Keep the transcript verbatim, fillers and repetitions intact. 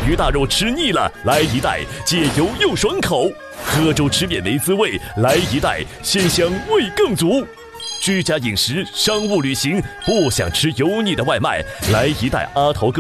鱼大肉吃腻了，来一袋解油又爽口；喝粥吃面没滋味，来一袋鲜香味更足。居家饮食、商务旅行，不想吃油腻的外卖，来一袋阿头哥